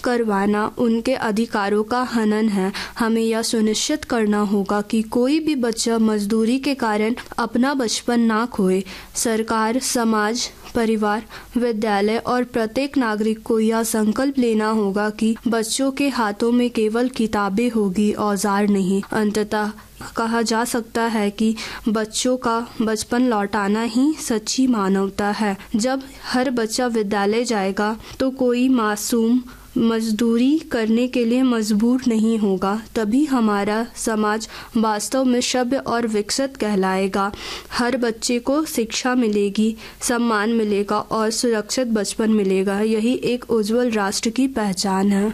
करवाना उनके अधिकारों का हनन है। हमें यह सुनिश्चित करना होगा कि कोई भी बच्चा मजदूरी के कारण अपना बचपन ना खोए। सरकार, समाज, परिवार, विद्यालय और प्रत्येक नागरिक को यह संकल्प लेना होगा कि बच्चों के हाथों में केवल किताबें होगी, औजार नहीं। अंततः कहा जा सकता है कि बच्चों का बचपन लौटाना ही सच्ची मानवता है। जब हर बच्चा विद्यालय जाएगा तो कोई मासूम मजदूरी करने के लिए मजबूर नहीं होगा। तभी हमारा समाज वास्तव में सभ्य और विकसित कहलाएगा। हर बच्चे को शिक्षा मिलेगी, सम्मान मिलेगा और सुरक्षित बचपन मिलेगा। यही एक उज्जवल राष्ट्र की पहचान है।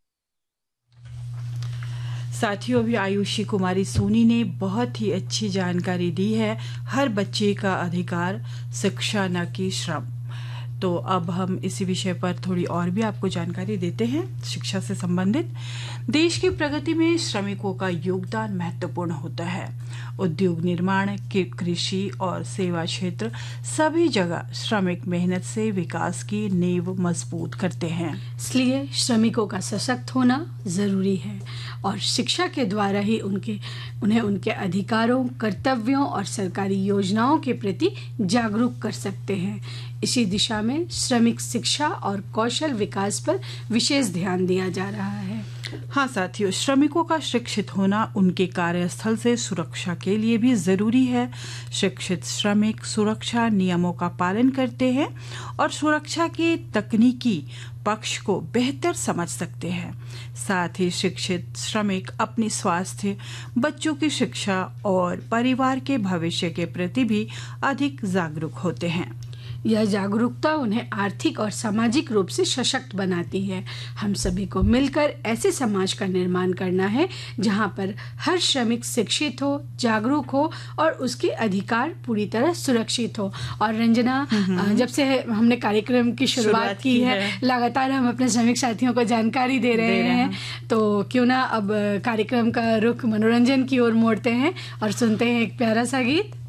साथियों, अभी आयुषी कुमारी सोनी ने बहुत ही अच्छी जानकारी दी है। हर बच्चे का अधिकार शिक्षा, न कि श्रम। तो अब हम इसी विषय पर थोड़ी और भी आपको जानकारी देते हैं शिक्षा से संबंधित। देश की प्रगति में श्रमिकों का योगदान महत्वपूर्ण होता है। उद्योग, निर्माण, कृषि और सेवा क्षेत्र सभी जगह श्रमिक मेहनत से विकास की नींव मजबूत करते हैं। इसलिए श्रमिकों का सशक्त होना जरूरी है और शिक्षा के द्वारा ही उन्हें उनके अधिकारों, कर्तव्यों और सरकारी योजनाओं के प्रति जागरूक कर सकते हैं। इसी दिशा में श्रमिक शिक्षा और कौशल विकास पर विशेष ध्यान दिया जा रहा है। हाँ साथियों, श्रमिकों का शिक्षित होना उनके कार्यस्थल से सुरक्षा के लिए भी जरूरी है। शिक्षित श्रमिक सुरक्षा नियमों का पालन करते हैं और सुरक्षा के तकनीकी पक्ष को बेहतर समझ सकते हैं। साथ ही शिक्षित श्रमिक अपने स्वास्थ्य, बच्चों की शिक्षा और परिवार के भविष्य के प्रति भी अधिक जागरूक होते हैं। यह जागरूकता उन्हें आर्थिक और सामाजिक रूप से सशक्त बनाती है। हम सभी को मिलकर ऐसे समाज का निर्माण करना है जहां पर हर श्रमिक शिक्षित हो, जागरूक हो और उसके अधिकार पूरी तरह सुरक्षित हो। और रंजना, जब से हमने कार्यक्रम की शुरुआत की है, लगातार हम अपने श्रमिक साथियों को जानकारी दे रहे हैं। तो क्यों ना अब कार्यक्रम का रुख मनोरंजन की ओर मोड़ते हैं और सुनते हैं एक प्यारा सा गीत।